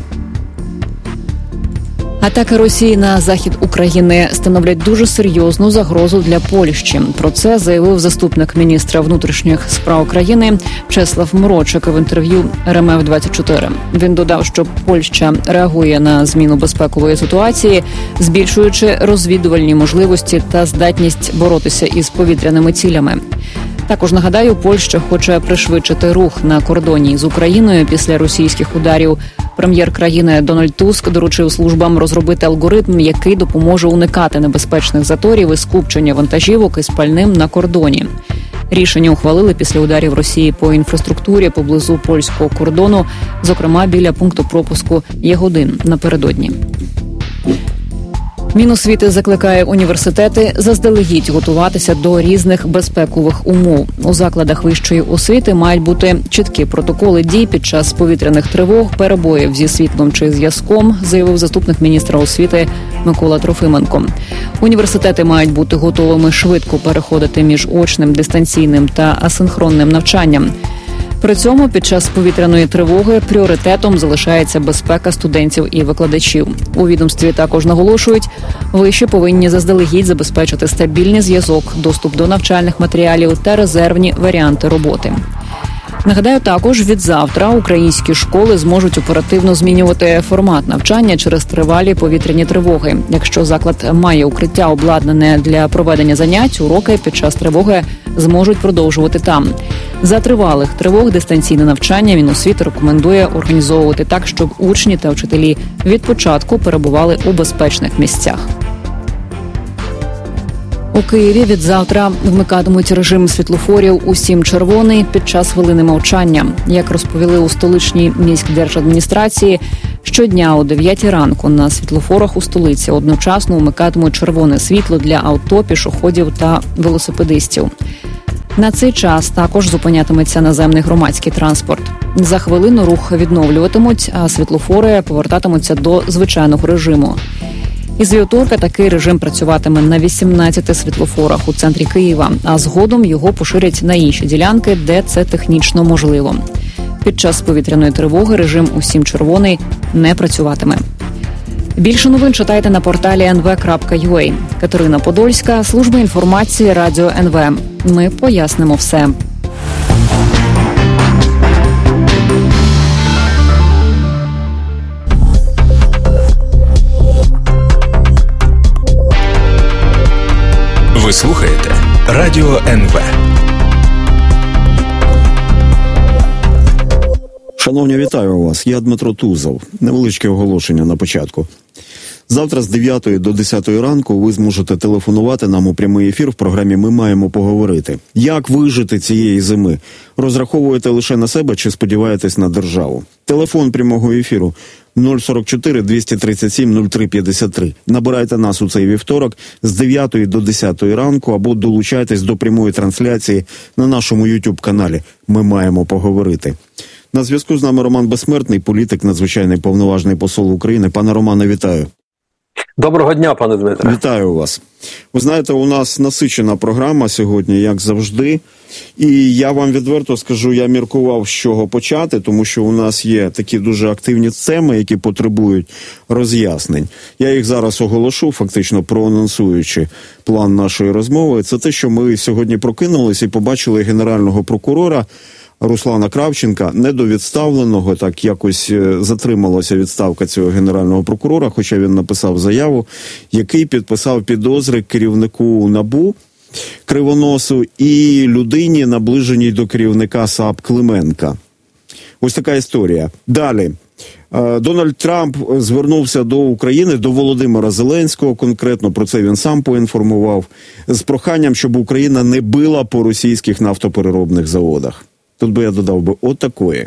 Speaker 4: Атаки Росії на захід України становлять дуже серйозну загрозу для Польщі. Про це заявив заступник міністра внутрішніх справ країни Чеслав Морочик в інтерв'ю ер ем еф двадцять чотири. Він додав, що Польща реагує на зміну безпекової ситуації, збільшуючи розвідувальні можливості та здатність боротися із повітряними цілями. Також, нагадаю, Польща хоче пришвидшити рух на кордоні з Україною після російських ударів. Прем'єр країни Дональд Туск доручив службам розробити алгоритм, який допоможе уникати небезпечних заторів і скупчення вантажівок із пальним на кордоні. Рішення ухвалили після ударів Росії по інфраструктурі поблизу польського кордону, зокрема біля пункту пропуску Ягодин напередодні. Міносвіти закликає університети заздалегідь готуватися до різних безпекових умов. У закладах вищої освіти мають бути чіткі протоколи дій під час повітряних тривог, перебоїв зі світлом чи зв'язком, заявив заступник міністра освіти Микола Трофименко. Університети мають бути готовими швидко переходити між очним, дистанційним та асинхронним навчанням. При цьому під час повітряної тривоги пріоритетом залишається безпека студентів і викладачів. У відомстві також наголошують, виші повинні заздалегідь забезпечити стабільний зв'язок, доступ до навчальних матеріалів та резервні варіанти роботи. Нагадаю, також від завтра українські школи зможуть оперативно змінювати формат навчання через тривалі повітряні тривоги. Якщо заклад має укриття обладнане для проведення занять, уроки під час тривоги зможуть продовжувати там. За тривалих тривог дистанційне навчання Міносвіти рекомендує організовувати так, щоб учні та вчителі від початку перебували у безпечних місцях. У Києві від завтра вмикатимуть режим світлофорів усім червоний під час хвилини мовчання. Як розповіли у столичній міськдержадміністрації, щодня о дев'ятій ранку на світлофорах у столиці одночасно вмикатимуть червоне світло для авто, пішоходів та велосипедистів. На цей час також зупинятиметься наземний громадський транспорт. За хвилину рух відновлюватимуть, а світлофори повертатимуться до звичайного режиму. Із вівторка такий режим працюватиме на вісімнадцяти світлофорах у центрі Києва, а згодом його поширять на інші ділянки, де це технічно можливо. Під час повітряної тривоги режим «Усім червоний» не працюватиме. Більше новин читайте на порталі ен ве крапка ю а. Катерина Подольська, служба інформації Радіо ен ве. Ми пояснимо все.
Speaker 3: Ви слухаєте Радіо ен ве.
Speaker 6: Шановні, вітаю вас. Я Дмитро Тузов. Невеличке оголошення на початку. Завтра з дев'ятої до десятої ранку ви зможете телефонувати нам у прямий ефір в програмі «Ми маємо поговорити». Як вижити цієї зими? Розраховуєте лише на себе чи сподіваєтесь на державу? Телефон прямого ефіру нуль сорок чотири двісті тридцять сім нуль три п'ятдесят три. Набирайте нас у цей вівторок з дев'ятої до десятої ранку або долучайтесь до прямої трансляції на нашому ютуб-каналі «Ми маємо поговорити». На зв'язку з нами Роман Безсмертний, політик, надзвичайний повноважний посол України. Пане Романе, вітаю.
Speaker 9: Доброго дня, пане Дмитре.
Speaker 6: Вітаю вас. Ви знаєте, у нас насичена програма сьогодні, як завжди. І я вам відверто скажу, я міркував, з чого почати, тому що у нас є такі дуже активні теми, які потребують роз'яснень. Я їх зараз оголошу, фактично проанонсуючи план нашої розмови. Це те, що ми сьогодні прокинулися і побачили генерального прокурора Руслана Кравченка, недовідставленого, так якось затрималася відставка цього генерального прокурора, хоча він написав заяву, який підписав підозри керівнику НАБУ Кривоносу і людині, наближеній до керівника САП Клименка. Ось така історія. Далі. Дональд Трамп звернувся до України, до Володимира Зеленського, конкретно про це він сам поінформував, з проханням, щоб Україна не била по російських нафтопереробних заводах. Тут би я додав би отакої.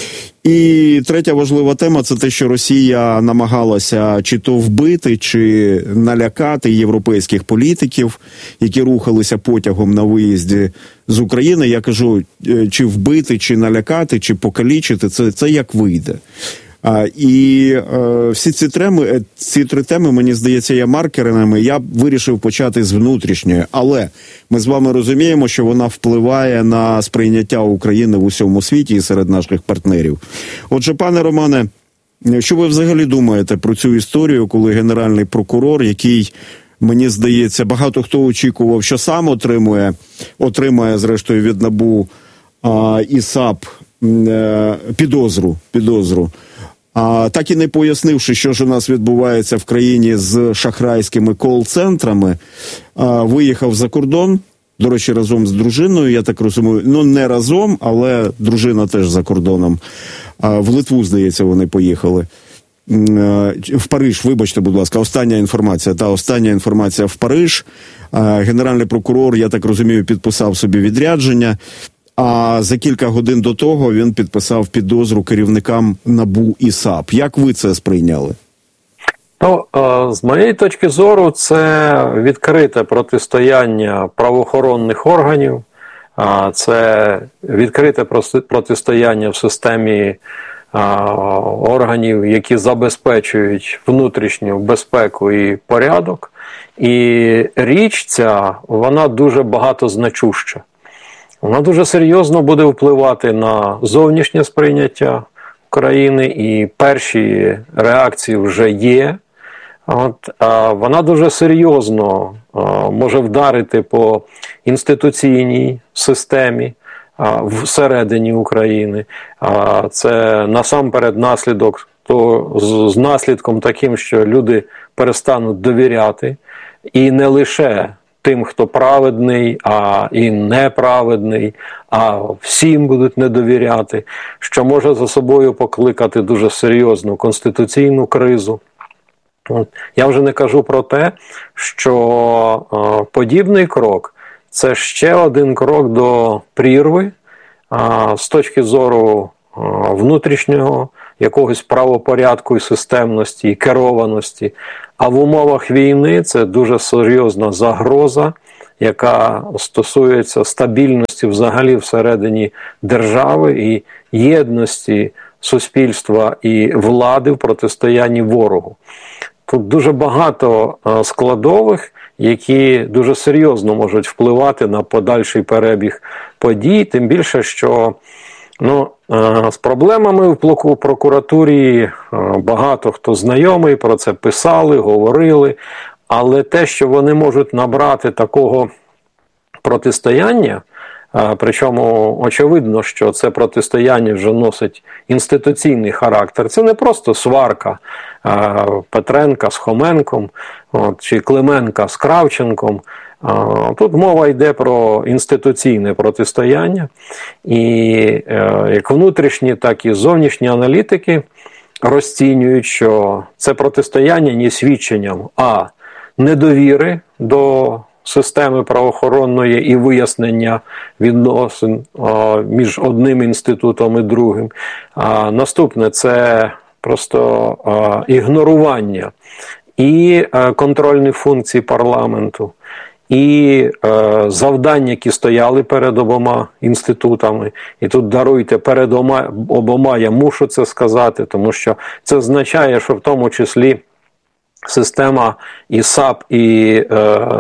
Speaker 6: І третя важлива тема – це те, що Росія намагалася чи то вбити, чи налякати європейських політиків, які рухалися потягом на виїзді з України. Я кажу, чи вбити, чи налякати, чи покалічити – це, це як вийде. А, і е, всі ці теми, ці три теми, мені здається, є маркерами. Я вирішив почати з внутрішньої, але ми з вами розуміємо, що вона впливає на сприйняття України в усьому світі і серед наших партнерів. Отже, пане Романе, що ви взагалі думаєте про цю історію, коли генеральний прокурор, який, мені здається, багато хто очікував, що сам отримує, отримає, зрештою, від НАБУ а, і САП е, підозру, підозру, А так і не пояснивши, що ж у нас відбувається в країні з шахрайськими кол-центрами, виїхав за кордон, до речі, разом з дружиною, я так розумію, ну не разом, але дружина теж за кордоном. В Литву, здається, вони поїхали. В Париж, вибачте, будь ласка, остання інформація. Та остання інформація в Париж. Генеральний прокурор, я так розумію, підписав собі відрядження. А за кілька годин до того він підписав підозру керівникам НАБУ і САП. Як ви це сприйняли?
Speaker 9: Ну, з моєї точки зору, це відкрите протистояння правоохоронних органів, це відкрите протистояння в системі органів, які забезпечують внутрішню безпеку і порядок. І річ ця, вона дуже багатозначуща. Вона дуже серйозно буде впливати на зовнішнє сприйняття України, і перші реакції вже є. От, а вона дуже серйозно а, може вдарити по інституційній системі а, всередині України. А, це насамперед наслідок, то з, з наслідком таким, що люди перестануть довіряти, і не лише тим, хто праведний, а і неправедний, а всім будуть не довіряти, що може за собою покликати дуже серйозну конституційну кризу. Я вже не кажу про те, що е, подібний крок – це ще один крок до прірви е, з точки зору е, внутрішнього якогось правопорядку і системності, і керованості. А в умовах війни це дуже серйозна загроза, яка стосується стабільності взагалі всередині держави і єдності суспільства і влади в протистоянні ворогу. Тут дуже багато складових, які дуже серйозно можуть впливати на подальший перебіг подій, тим більше, що ну, з проблемами в прокуратурі багато хто знайомий, про це писали, говорили, але те, що вони можуть набрати такого протистояння, причому очевидно, що це протистояння вже носить інституційний характер. Це не просто сварка Петренка з Хоменком, от, чи Клименка з Кравченком. Тут мова йде про інституційне протистояння. І як внутрішні, так і зовнішні аналітики розцінюють, що це протистояння не свідченням, а недовіри до системи правоохоронної і вияснення відносин а, між одним інститутом і другим. А, наступне – це просто а, ігнорування і а, контрольних функцій парламенту, і е, завдання, які стояли перед обома інститутами. І тут, даруйте, перед ома, обома я мушу це сказати, тому що це означає, що в тому числі система і САП, і е,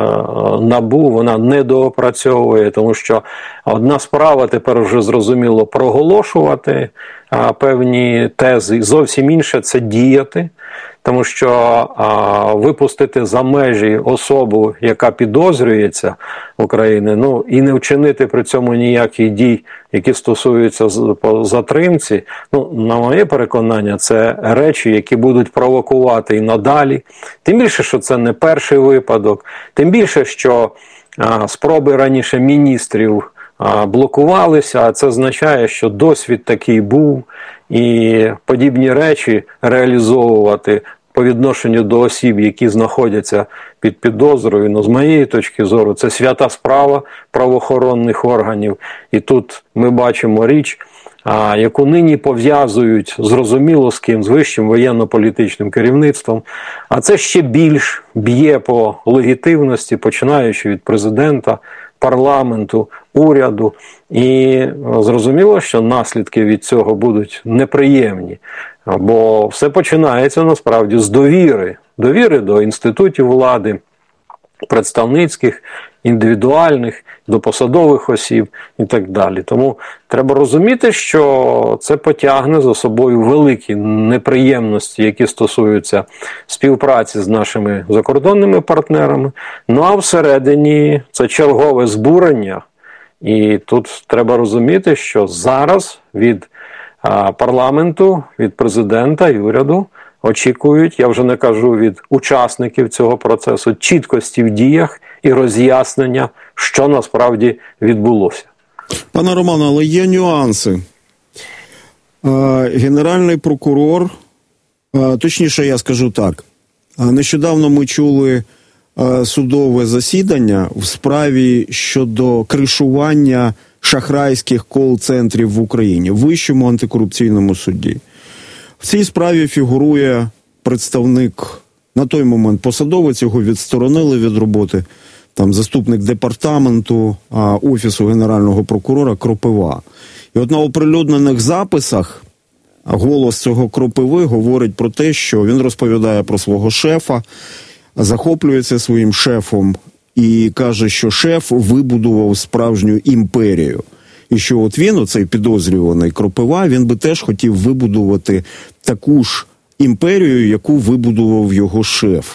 Speaker 9: НАБУ, вона недоопрацьовує, тому що одна справа тепер вже зрозуміло проголошувати а, певні тези, зовсім інше – це діяти. Тому що а, випустити за межі особу, яка підозрюється України, ну і не вчинити при цьому ніяких дій, які стосуються затримці, ну, на моє переконання, це речі, які будуть провокувати і надалі. Тим більше, що це не перший випадок, тим більше, що а, спроби раніше міністрів а, блокувалися, а це означає, що досвід такий був, і подібні речі реалізовувати по відношенню до осіб, які знаходяться під підозрою, ну, з моєї точки зору, це свята справа правоохоронних органів. І тут ми бачимо річ, а, яку нині пов'язують, зрозуміло з ким, з вищим воєнно-політичним керівництвом. А це ще більш б'є по легітимності, починаючи від президента, парламенту, уряду. І зрозуміло, що наслідки від цього будуть неприємні. Бо все починається насправді з довіри. Довіри до інститутів влади, представницьких, індивідуальних, до посадових осіб і так далі. Тому треба розуміти, що це потягне за собою великі неприємності, які стосуються співпраці з нашими закордонними партнерами. Ну а всередині це чергове збурення. І тут треба розуміти, що зараз від а, парламенту, від президента і уряду очікують, я вже не кажу від учасників цього процесу, чіткості в діях і роз'яснення, що насправді відбулося.
Speaker 6: Пане Романе, але є нюанси. Генеральний прокурор, точніше я скажу так, нещодавно ми чули судове засідання в справі щодо кришування шахрайських кол-центрів в Україні, в Вищому антикорупційному суді. В цій справі фігурує представник, на той момент посадовець, його відсторонили від роботи, там заступник департаменту а, Офісу Генерального прокурора Кропива. І от на оприлюднених записах голос цього Кропиви говорить про те, що він розповідає про свого шефа, захоплюється своїм шефом і каже, що шеф вибудував справжню імперію. І що от він, оцей підозрюваний Кропива, він би теж хотів вибудувати таку ж імперію, яку вибудував його шеф.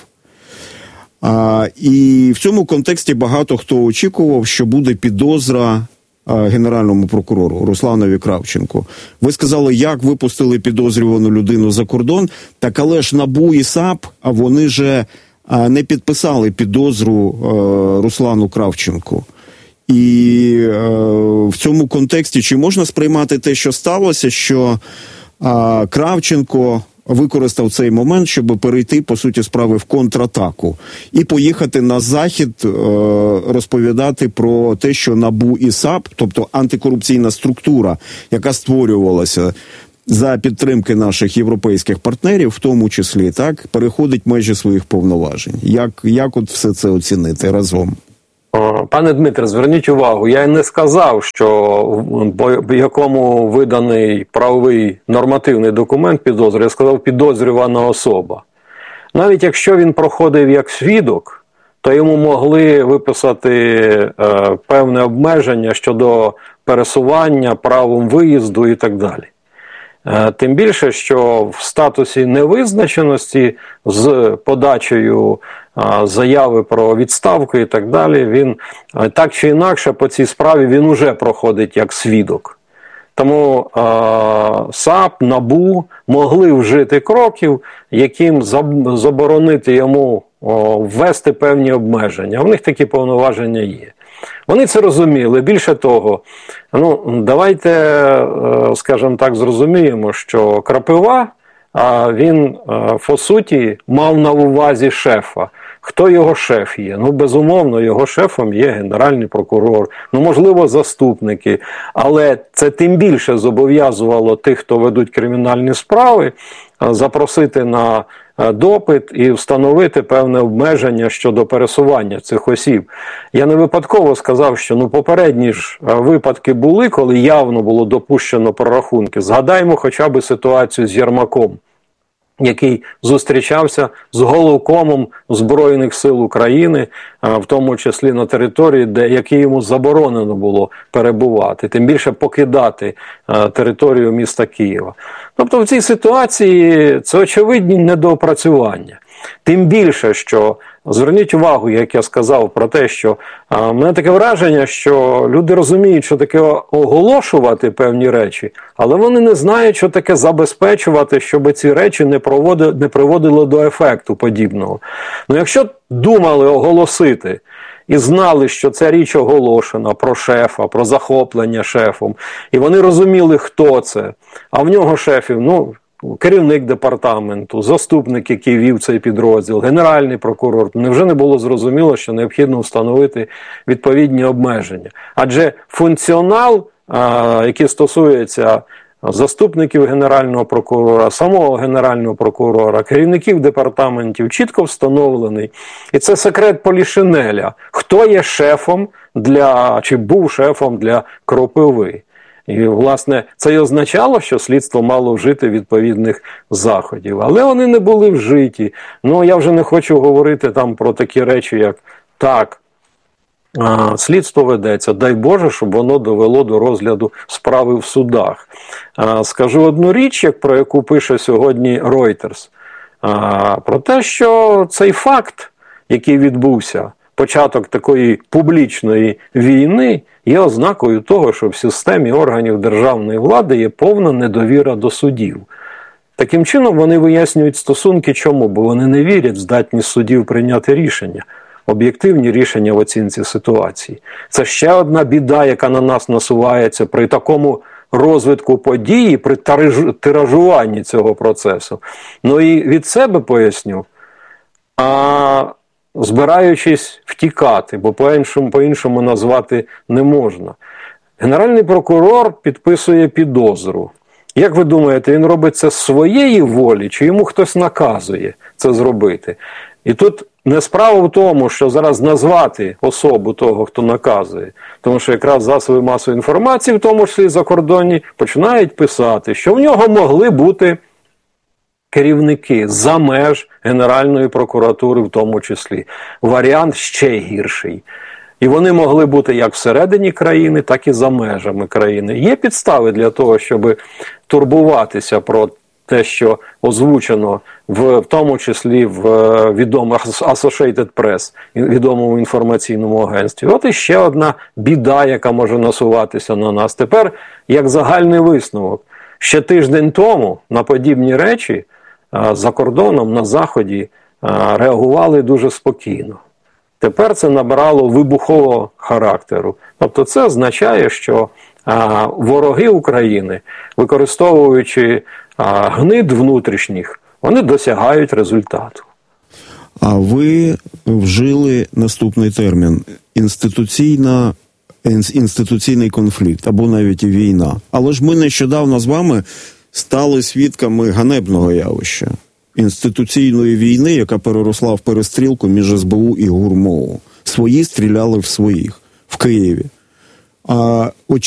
Speaker 6: А, і в цьому контексті багато хто очікував, що буде підозра а, генеральному прокурору Русланові Кравченку. Ви сказали, як випустили підозрювану людину за кордон, так але ж НАБУ і САП, а вони же а, не підписали підозру а, Руслану Кравченку. І е, в цьому контексті чи можна сприймати те, що сталося, що е, Кравченко використав цей момент, щоб перейти, по суті справи, в контратаку і поїхати на Захід е, розповідати про те, що НАБУ і САП, тобто антикорупційна структура, яка створювалася за підтримки наших європейських партнерів, в тому числі, так, переходить межі своїх повноважень. Як, як от все це оцінити разом?
Speaker 9: Пане Дмитре, зверніть увагу, я не сказав, що в якому виданий правовий нормативний документ підозри, я сказав підозрювана особа. Навіть якщо він проходив як свідок, то йому могли виписати е, певне обмеження щодо пересування, правом виїзду і так далі. Е, тим більше, що в статусі невизначеності з подачею заяви про відставку і так далі, він так чи інакше по цій справі він уже проходить як свідок. Тому е, САП, НАБУ могли вжити кроків, яким заборонити йому о, ввести певні обмеження. У них такі повноваження є. Вони це розуміли. Більше того, ну, давайте, е, скажімо так, зрозуміємо, що Кропива, а він, по суті, мав на увазі шефа. Хто його шеф є? Ну, безумовно, його шефом є генеральний прокурор, ну, можливо, заступники. Але це тим більше зобов'язувало тих, хто ведуть кримінальні справи, запросити на допит і встановити певне обмеження щодо пересування цих осіб. Я не випадково сказав, що ну, попередні ж випадки були, коли явно було допущено прорахунки. Згадаймо хоча б ситуацію з Єрмаком, який зустрічався з головкомом Збройних сил України, в тому числі на території, де якій йому заборонено було перебувати, тим більше покидати територію міста Києва. Тобто в цій ситуації це очевидні недоопрацювання. Тим більше, що, зверніть увагу, як я сказав, про те, що а, в мене таке враження, що люди розуміють, що таке оголошувати певні речі, але вони не знають, що таке забезпечувати, щоб ці речі не, проводили, не приводили до ефекту подібного. Ну, якщо думали оголосити і знали, що ця річ оголошена про шефа, про захоплення шефом, і вони розуміли, хто це, а в нього шефів, ну, керівник департаменту, заступник, який вів цей підрозділ, генеральний прокурор, невже не було зрозуміло, що необхідно встановити відповідні обмеження? Адже функціонал, який стосується заступників генерального прокурора, самого генерального прокурора, керівників департаментів, чітко встановлений. І це секрет Полішинеля. Хто є шефом для, чи був шефом для Кропиви? І, власне, це й означало, що слідство мало вжити відповідних заходів. Але вони не були вжиті. Ну, я вже не хочу говорити там про такі речі, як так, а, слідство ведеться. Дай Боже, щоб воно довело до розгляду справи в судах. А, скажу одну річ, як про яку пише сьогодні Reuters. А, про те, що цей факт, який відбувся, початок такої публічної війни, є ознакою того, що в системі органів державної влади є повна недовіра до судів. Таким чином вони вияснюють стосунки чому? Бо вони не вірять в здатність судів прийняти рішення, об'єктивні рішення в оцінці ситуації. Це ще одна біда, яка на нас насувається при такому розвитку події, при тиражуванні цього процесу. Ну і від себе поясню, а збираючись втікати, бо по-іншому, по-іншому назвати не можна. Генеральний прокурор підписує підозру. Як ви думаєте, він робить це з своєї волі, чи йому хтось наказує це зробити? І тут не справа в тому, що зараз назвати особу того, хто наказує, тому що якраз засоби масової інформації, в тому числі закордонні, починають писати, що в нього могли бути керівники за меж Генеральної прокуратури в тому числі. Варіант ще гірший. І вони могли бути як всередині країни, так і за межами країни. Є підстави для того, щоб турбуватися про те, що озвучено в, в тому числі в відомому Associated Press, відомому інформаційному агентстві. От іще одна біда, яка може насуватися на нас. Тепер, як загальний висновок, ще тиждень тому на подібні речі за кордоном, на Заході реагували дуже спокійно. Тепер це набрало вибухового характеру. Тобто це означає, що а, вороги України, використовуючи а, гнид внутрішніх, вони досягають результату.
Speaker 6: А ви вжили наступний термін – інституційна, інституційний конфлікт або навіть і війна. Але ж ми нещодавно з вами стали свідками ганебного явища – інституційної війни, яка переросла в перестрілку між ес бе у і ГУР МОУ. Свої стріляли в своїх в Києві. А